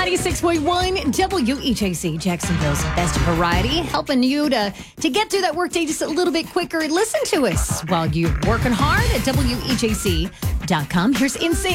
96.1 WEJC, Jacksonville's best variety, helping you to get through that workday just a little bit quicker. Listen to us while you're working hard at WEJC.com. Here's Insane.